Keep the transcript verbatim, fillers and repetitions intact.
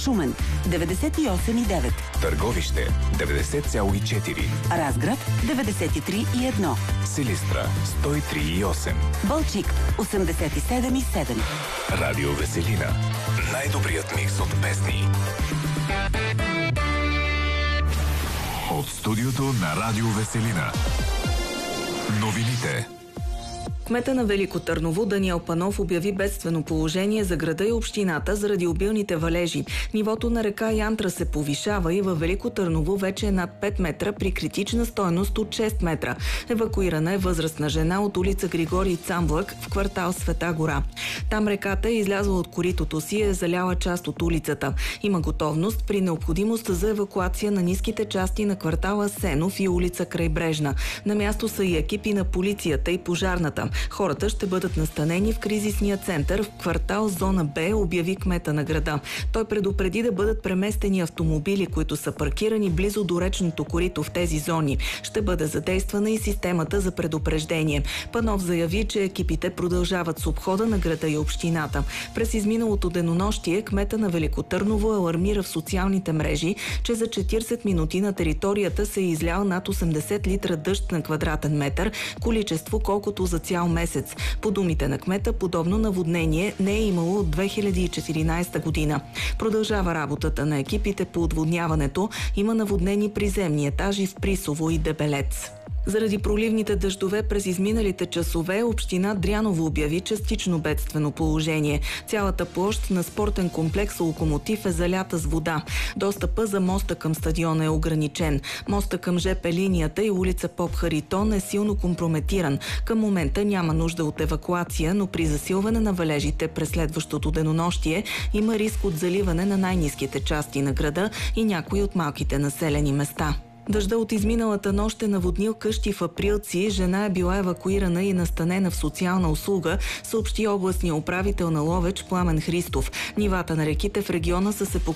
Шумен деветдесет и осем и девет, Търговище деветдесет цяло и четири, Разград деветдесет и три и едно, Силистра сто и три и осем, Балчик осемдесет и седем и седем. Радио Веселина. Най-добрият микс от песни. От студиото на Радио Веселина. Новините. Кмета на Велико Търново Даниел Панов обяви бедствено положение за града и общината заради обилните валежи. Нивото на река Янтра се повишава и във Велико Търново вече е над пет метра при критична стойност от шест метра. Евакуирана е възрастна жена от улица Григорий Цамблък в квартал Света гора. Там реката е излязла от коритото си и е заляла част от улицата. Има готовност при необходимост за евакуация на ниските части на квартала Сенов и улица Крайбрежна. На място са и екипи на полицията и пожарната. Хората ще бъдат настанени в кризисния център в квартал Зона Б, обяви кмета на града. Той предупреди да бъдат преместени автомобили, които са паркирани близо до речното корито в тези зони. Ще бъде задействана и системата за предупреждение. Панов заяви, че екипите продължават с обхода на града и общината. През изминалото денонощие кмета на Велико Търново алармира в социалните мрежи, че за четиридесет минути на територията се е излял над осемдесет литра дъжд на квадратен метър, количество колкото за цял месец. По думите на кмета, подобно наводнение не е имало от две хиляди и четиринадесета година. Продължава работата на екипите по отводняването. Има наводнени приземни етажи в Присово и Дебелец. Заради проливните дъждове през изминалите часове община Дряново обяви частично бедствено положение. Цялата площ на спортен комплекс Локомотив е залята с вода. Достъпа за моста към стадиона е ограничен. Моста към ЖП линията и улица Поп Харитон е силно компрометиран. Към момента няма нужда от евакуация, но при засилване на валежите през следващото денонощие има риск от заливане на най-ниските части на града и някои от малките населени места. Дъжда от изминалата нощ е наводнил къщи в Априлци. Жена е била евакуирана и настанена в социална услуга, съобщи областния управител на Ловеч Пламен Христов. Нивата на реките в региона са се